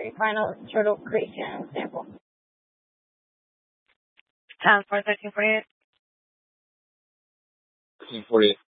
3. Final Turtle Creek channel sample. Time for 1348. 1348.